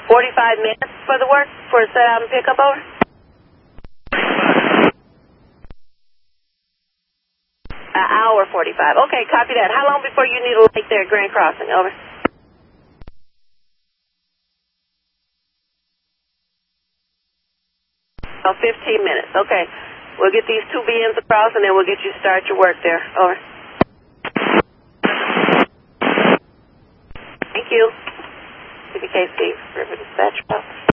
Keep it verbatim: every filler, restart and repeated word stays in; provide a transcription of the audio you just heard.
forty-five minutes for the work, for a set out and pick up, over? An hour forty-five. Okay, copy that. How long before you need a light there at Grand Crossing, over? Oh, fifteen minutes. Okay. We'll get these two B Ms across, and then we'll get you to start your work there. Over. Thank you. C B K C, River Dispatch.